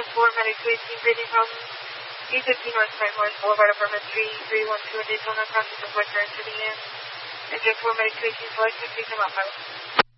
4 Medic 218, breathing problems. E15 North Franklin Boulevard, apartment 3312 in Daytona, crossing the Western to the end. Engine 4 Medic 218, selected, please come out, pilot.